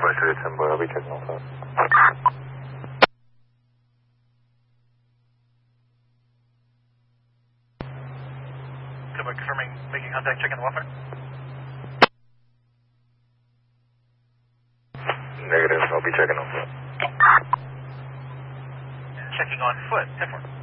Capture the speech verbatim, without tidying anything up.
Commercial ten boy, I'll be checking on that. Ten boy confirming, making contact, checking the welfare. Negative, I'll be checking on foot. Checking on foot, ten four.